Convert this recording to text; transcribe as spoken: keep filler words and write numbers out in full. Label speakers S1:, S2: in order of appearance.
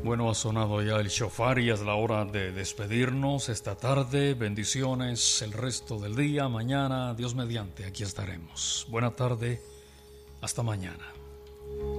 S1: Bueno, ha sonado ya el shofar y es la hora de despedirnos esta tarde. Bendiciones el resto del día. Mañana, Dios mediante, aquí estaremos. Buena tarde. Hasta mañana.